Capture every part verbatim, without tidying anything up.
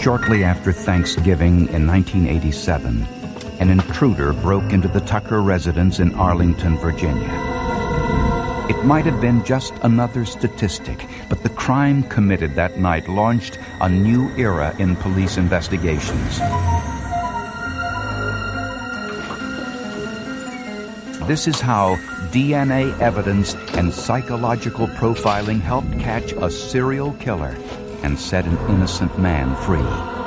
Shortly after Thanksgiving in nineteen eighty-seven, an intruder broke into the Tucker residence in Arlington, Virginia. It might have been just another statistic, but the crime committed that night launched a new era in police investigations. This is how D N A evidence and psychological profiling helped catch a serial killer and set an innocent man free.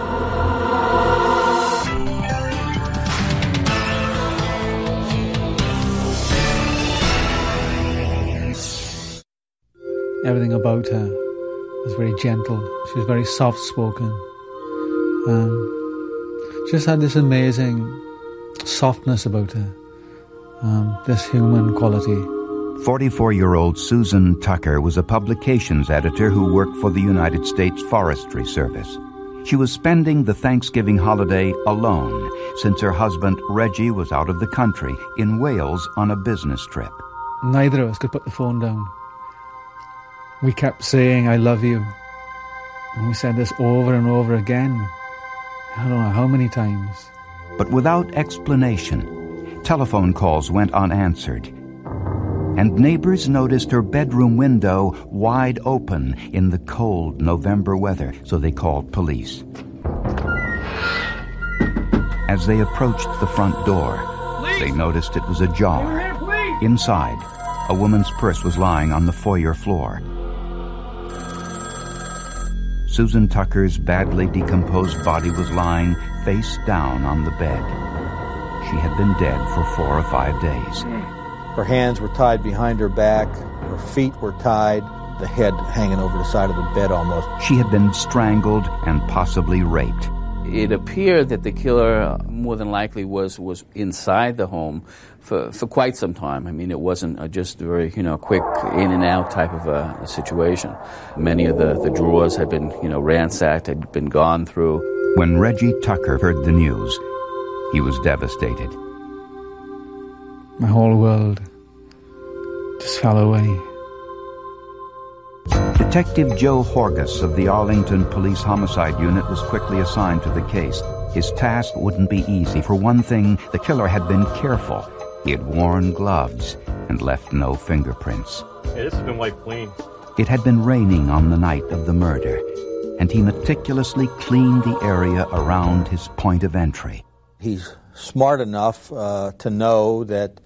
Everything about her was very gentle. She was very soft-spoken. Um, just had this amazing softness about her, um, this human quality. forty-four-year-old Susan Tucker was a publications editor who worked for the United States Forestry Service. She was spending the Thanksgiving holiday alone since her husband Reggie was out of the country in Wales on a business trip. Neither of us could put the phone down. We kept saying, I love you. And we said this over and over again. I don't know how many times. But without explanation, telephone calls went unanswered. And neighbors noticed her bedroom window wide open in the cold November weather, so they called police. As they approached the front door, they noticed it was ajar. Inside, a woman's purse was lying on the foyer floor. Susan Tucker's badly decomposed body was lying face down on the bed. She had been dead for four or five days. Her hands were tied behind her back, her feet were tied, the head hanging over the side of the bed almost. She had been strangled and possibly raped. It appeared that the killer more than likely was, was inside the home for, for quite some time. I mean, it wasn't a just a very, you know, quick in and out type of a, a situation. Many of the, the drawers had been, you know, ransacked, had been gone through. When Reggie Tucker heard the news, he was devastated. My whole world just fell away. Detective Joe Horgus of the Arlington Police Homicide Unit was quickly assigned to the case. His task wouldn't be easy. For one thing, the killer had been careful. He had worn gloves and left no fingerprints. Yeah, this has been wiped clean. It had been raining on the night of the murder, and he meticulously cleaned the area around his point of entry. He's smart enough uh, to know that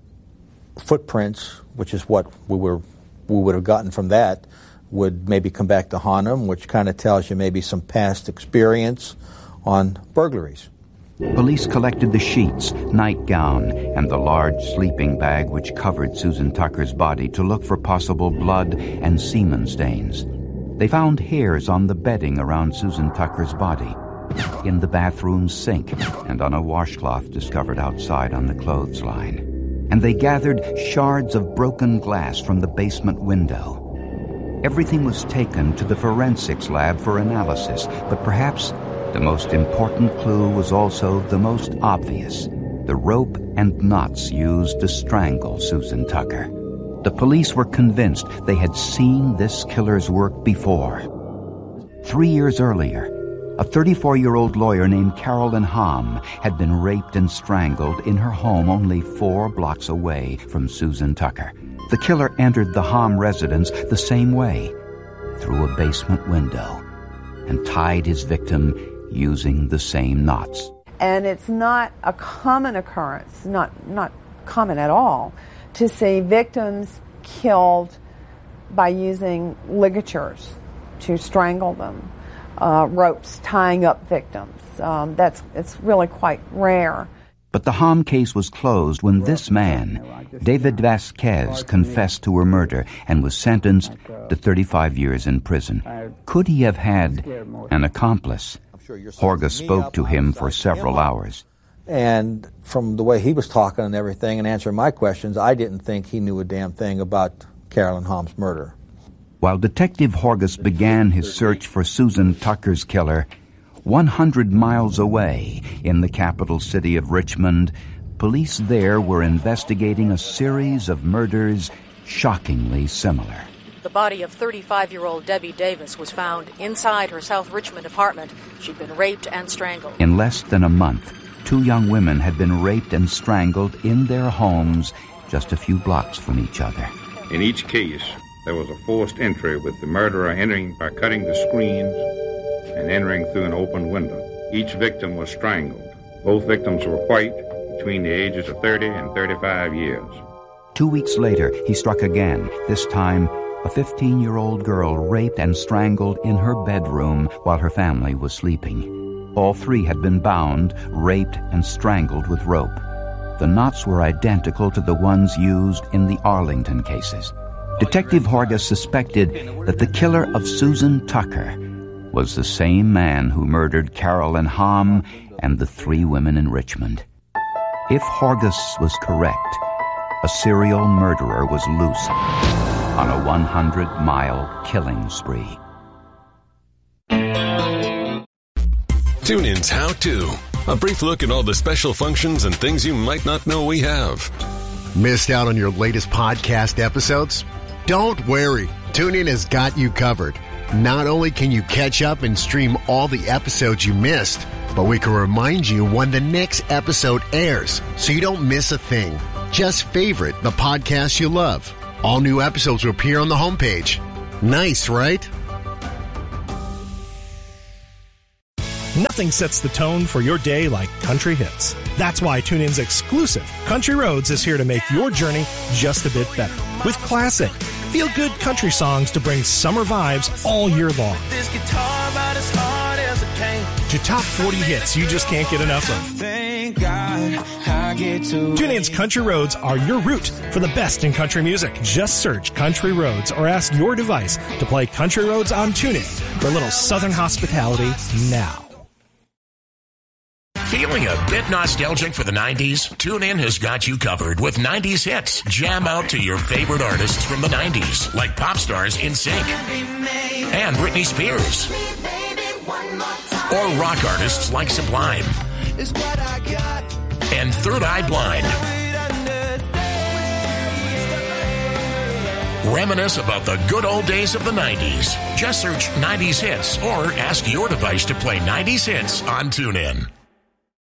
footprints, which is what we were we would have gotten from that, would maybe come back to haunt him, which kind of tells you maybe some past experience on burglaries. Police collected the sheets, nightgown, and the large sleeping bag which covered Susan Tucker's body to look for possible blood and semen stains. They found hairs on the bedding around Susan Tucker's body, in the bathroom sink, and on a washcloth discovered outside on the clothesline. And they gathered shards of broken glass from the basement window. Everything was taken to the forensics lab for analysis, but perhaps the most important clue was also the most obvious: the rope and knots used to strangle Susan Tucker. The police were convinced they had seen this killer's work before. Three years earlier, a thirty-four-year-old lawyer named Carolyn Hom had been raped and strangled in her home only four blocks away from Susan Tucker. The killer entered the Hom residence the same way, through a basement window, and tied his victim using the same knots. And it's not a common occurrence, not, not common at all, to see victims killed by using ligatures to strangle them. Uh, ropes tying up victims. Um, that's it's really quite rare. But the Hom case was closed when this man, David Vasquez, confessed to her murder and was sentenced to thirty-five years in prison. Could he have had an accomplice? Horgus spoke to him for several hours. And from the way he was talking and everything and answering my questions, I didn't think he knew a damn thing about Carolyn Hom's murder. While Detective Horgus began his search for Susan Tucker's killer, one hundred miles away in the capital city of Richmond, police there were investigating a series of murders shockingly similar. The body of thirty-five-year-old Debbie Davis was found inside her South Richmond apartment. She'd been raped and strangled. In less than a month, two young women had been raped and strangled in their homes just a few blocks from each other. In each case, there was a forced entry with the murderer entering by cutting the screens and entering through an open window. Each victim was strangled. Both victims were white, between the ages of thirty and thirty-five years. Two weeks later, he struck again, this time a fifteen-year-old girl raped and strangled in her bedroom while her family was sleeping. All three had been bound, raped, and strangled with rope. The knots were identical to the ones used in the Arlington cases. Detective Horgas suspected that the killer of Susan Tucker was the same man who murdered Carolyn Hamm and the three women in Richmond. If Horgas was correct, a serial murderer was loose on a one hundred mile killing spree. TuneIn's How To. A brief look at all the special functions and things you might not know we have. Missed out on your latest podcast episodes? Don't worry. TuneIn has got you covered. Not only can you catch up and stream all the episodes you missed, but we can remind you when the next episode airs so you don't miss a thing. Just favorite the podcast you love. All new episodes will appear on the homepage. Nice, right? Nothing sets the tone for your day like country hits. That's why TuneIn's exclusive Country Roads is here to make your journey just a bit better. With classic, feel-good country songs to bring summer vibes all year long. This guitar about as hard as it can. To top forty hits you just can't get enough of. Thank God I get to TuneIn's Country Roads are your route for the best in country music. Just search Country Roads or ask your device to play Country Roads on TuneIn for a little southern hospitality now. Feeling a bit nostalgic for the nineties? TuneIn has got you covered with nineties hits. Jam out to your favorite artists from the nineties, like pop stars NSYNC and Britney Spears, or rock artists like Sublime and Third Eye Blind. Reminisce about the good old days of the nineties. Just search nineties hits or ask your device to play nineties hits on TuneIn.